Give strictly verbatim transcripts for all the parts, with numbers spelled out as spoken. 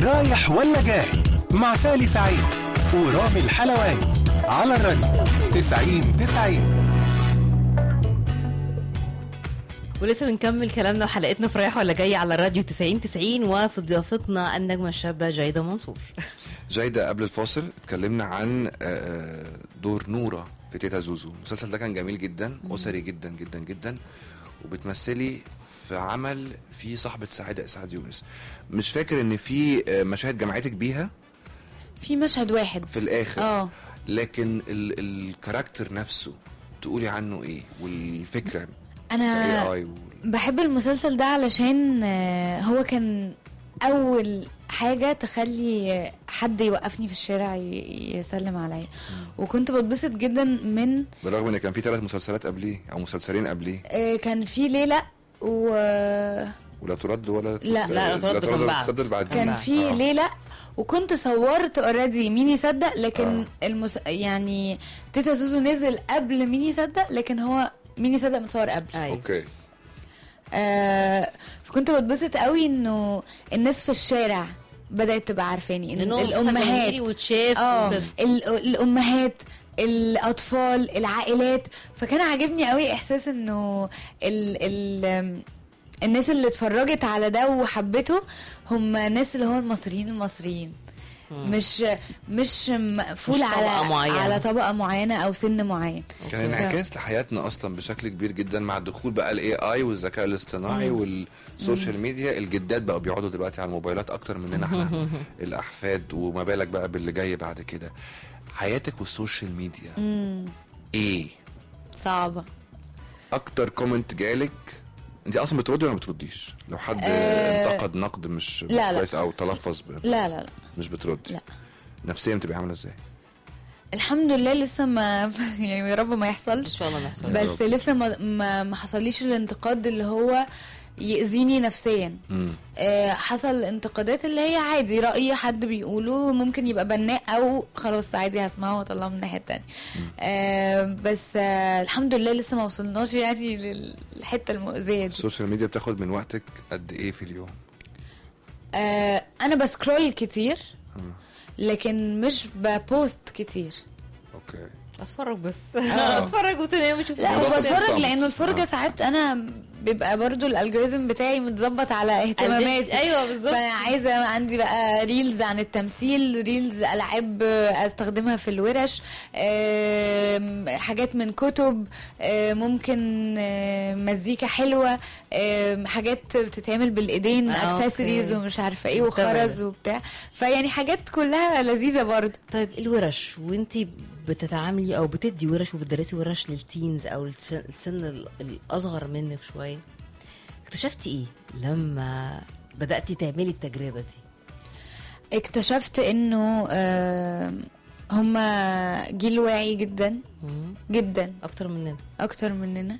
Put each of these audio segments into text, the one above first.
رايح ولا جاي مع سالي سعيد ورامي الحلواني على الراديو تسعين تسعين. ولسه بنكمل كلامنا وحلقتنا في رايح ولا جاي على الراديو تسعين تسعين، وفي ضيافتنا النجمة الشابة جايدة منصور. جايدة، قبل الفاصل اتكلمنا عن دور نورة في تيتا زوزو. المسلسل ده كان جميل جدا، أسري جدا جدا جدا، وبتمثلي في عمل فيه صاحبة سعادة إسعاد يونس. مش فاكر ان في مشاهد جمعتك بيها، في مشهد واحد في الآخر اه لكن ال الكاركتر نفسه تقولي عنه ايه والفكرة؟ انا بحب المسلسل ده علشان هو كان اول حاجة تخلي حد يوقفني في الشارع يسلم عليا، وكنت بتبسط جدا من بالرغم ان كان في ثلاث مسلسلات قبليه او مسلسلين قبليه. كان في ليلة و ولا ترد ولا لا لا, لا ترد بعد كان في آه. ليلة، وكنت صورت اوريدي مين يصدق، لكن آه. المس... يعني تيتا زوزو نزل قبل مين يصدق، لكن هو مين يصدق متصور قبل. أيوة. اوكي. آه فكنت بتبسط قوي انه الناس في الشارع بدأت تبقى عارفاني، إن الامهات اه الامهات الاطفال العائلات. فكان عاجبني قوي احساس انه ال ال الناس اللي اتفرجت على ده وحبته هم ناس اللي هو المصريين المصريين مم. مش مش مقفول على معينة. على طبقه معينه او سن معين. كان انعكاس لحياتنا اصلا بشكل كبير جدا مع الدخول بقى الاي اي والذكاء الاصطناعي والسوشيال ميديا. الجدات بقوا بيقعدوا دلوقتي على الموبايلات اكتر مننا احنا الاحفاد، وما بالك بقى باللي جاي بعد كده. حياتك والسوشيال ميديا مم. ايه صعبه؟ اكتر كومنت جالك انت اصلا بتردي ولا ما بترديش؟ لو حد أه انتقد نقد مش, مش كويس او تلفظ ب... لا لا لا مش بتردي؟ لا. نفسيا بتبقى عامله ازاي؟ الحمد لله لسه ما يعني يا رب ما يحصلش ان شاء الله ما يحصلش، بس لسه ما ما, ما حصليش الانتقاد اللي هو يأذيني نفسيا. آه حصل انتقادات اللي هي عادي، رأي حد بيقوله ممكن يبقى بناء او خلاص عادي هسمعه واطلعه من الناحيه التانية. آه بس آه الحمد لله لسه ما وصلناش يعني للحته المؤذيه دي. السوشيال ميديا بتاخد من وقتك قد ايه في اليوم؟ آه انا بسكرول كتير لكن مش ببوست كتير. اوكي. اتفرج بس اتفرج وتنام وتشوف. لا بتفرج لانه الفرجه آه. ساعات انا بيبقى برضو الالجوريزم بتاعي متظبط على اهتماماتي. ايوه بالظبط. فانا عايزه عندي بقى ريلز عن التمثيل، ريلز العاب استخدمها في الورش، حاجات من كتب، ممكن مزيكا حلوه، حاجات بتتعمل بالايدين، اكسسوارز ومش عارفه ايه وخرز وبتاع. فيعني حاجات كلها لذيذه برضو. طيب الورش وانتي بتتعاملي او بتدي ورش وبتدرسي ورش للتينز او السن الاصغر منك شويه، اكتشفتي ايه لما بدأتي تعملي التجربه دي؟ اكتشفت انه آه هما جيل واعي جدا جدا اكتر مننا اكتر مننا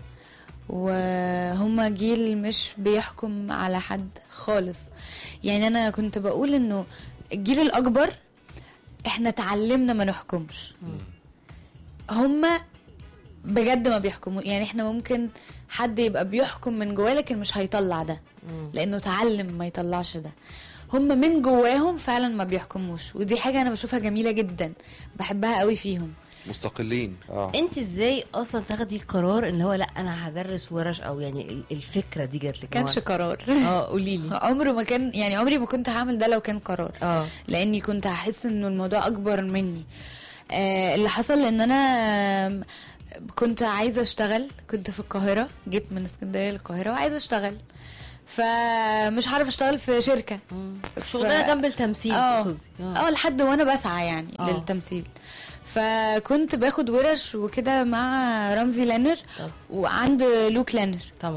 وهما جيل مش بيحكم على حد خالص. يعني انا كنت بقول انه الجيل الاكبر احنا تعلمنا ما نحكمش، هما بجد ما بيحكموا. يعني احنا ممكن حد يبقى بيحكم من جواه لكن مش هيطلع ده لانه تعلم ما يطلعش ده. هما من جواهم فعلا ما بيحكموش، ودي حاجة انا بشوفها جميلة جدا بحبها قوي فيهم، مستقلين. اه انت ازاي اصلا تاخدي القرار ان هو لا انا هدرس ورش، او يعني الفكره دي جات لك؟ كانش قرار. اه قولي لي. عمره ما كان، يعني عمري ما كنت هعمل ده لو كان قرار. اه لاني كنت هحس انه الموضوع اكبر مني. آه اللي حصل ان انا كنت عايزه اشتغل، كنت في القاهره، جيت من اسكندريه للقاهره وعايزه اشتغل، فمش عارف اشتغل في شركه شغلانه ف... جنب التمثيل. اه اه لحد وانا بسعى يعني أوه. للتمثيل. فكنت باخد ورش وكده مع رمزي لانر وعند لوك لانر طبعا.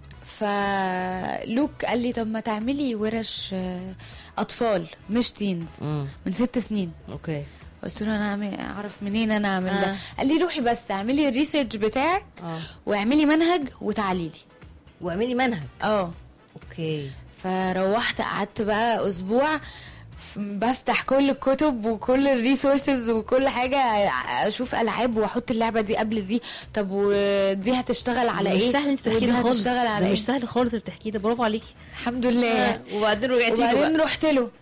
فلوك قال لي طب ما تعملي ورش اطفال مش تينز من ست سنين. اوكي. قلت له انا اعرف منين انا اعمل آه. ده؟ قال لي روحي بس اعملي الريسيرش بتاعك آه. واعملي منهج وتعالي لي. واعملي منهج؟ اه اوكي. فروحت قعدت بقى اسبوع بفتح كل الكتب وكل الريسورسز وكل حاجه، اشوف العاب واحط اللعبه دي قبل دي، طب ودي هتشتغل على ايه؟ مش سهل انت تحكي ده هتشتغل على ايه؟ ايه؟ مش سهل خالص اللي بتحكيه ده، برافو عليكي. الحمد لله. آه. وبعدين رجعتي وبعدين رحت له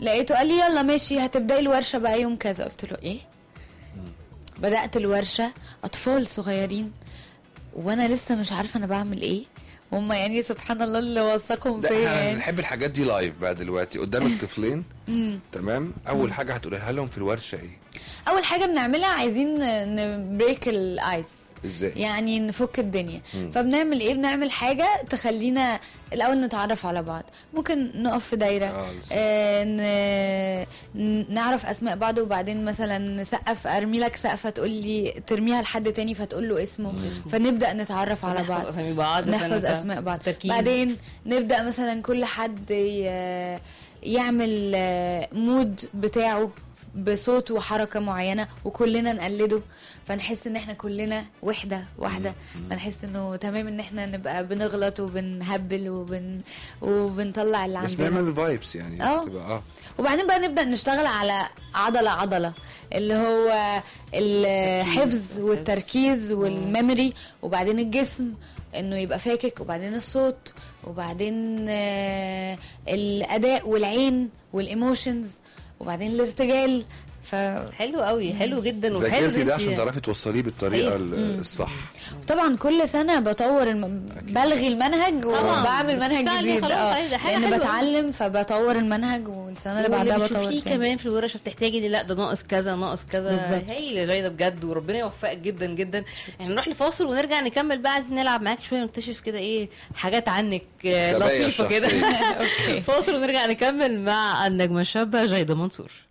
لقيته قال لي يلا ماشي هتبداي الورشه بقى يوم كذا. قلت له ايه؟ بدات الورشه اطفال صغيرين وانا لسه مش عارفه انا بعمل ايه، هم يعني سبحان الله اللي وثقهم فيا. احنا يعني بنحب الحاجات دي لايف بقى دلوقتي قدامك طفلين. تمام. اول حاجه هتقولها لهم في الورشه ايه؟ اول حاجه بنعملها عايزين نبريك الايس. ازاي؟ يعني نفك الدنيا. مم. فبنعمل ايه؟ بنعمل حاجه تخلينا الاول نتعرف على بعض. ممكن نقف في دايره آه، آه ن... نعرف اسماء بعض، وبعدين مثلا نسقف، ارمي لك سقفه تقول لي ترميها لحد تاني فتقول له اسمه. مم. فنبدا نتعرف على بعض، نحفظ اسامي بعض، نحفظ اسماء بعض. تركيز. بعدين نبدا مثلا كل حد ي... يعمل مود بتاعه بصوت وحركه معينه وكلنا نقلده، فنحس ان احنا كلنا وحده واحده. فنحس انه تمام ان احنا نبقى بنغلط وبنهبل وبن وبنطلع اللي بس عندنا. بنعمل فايبس يعني. اه تبقى اه وبعدين بقى نبدا نشتغل على عضله عضله، اللي هو الحفظ والتركيز والميموري، وبعدين الجسم انه يبقى فاكك، وبعدين الصوت، وبعدين آه الاداء والعين والايموشنز، وبعدين الارتجال. ف حلو قوي، حلو جدا. وحلو ذاكرتي ده انتي- عشان تعرفي توصليه بالطريقه صحيح. ال- الصح. طبعا كل سنه بطور الم... بلغي المنهج طبعاً. وبعمل منهج بتشتغلي جديد. خلاص، اه عايزة حاجة لان حلوة. بتعلم فبطور المنهج، والسنه اللي بعدها واللي بطور بتشوفيه تاني. كمان في الورشه بتحتاجي ان لا ده ناقص كذا ناقص كذا. بالظبط. هايل يا جايده بجد، وربنا يوفقك جدا جدا. يعني نروح لفاصل ونرجع نكمل بقى، عايزين نلعب معاك شويه ونكتشف كده ايه حاجات عنك آه، خبايا لطيفه كده. الشخصية. فاصل ونرجع نكمل مع النجمه الشابه جايده منصور.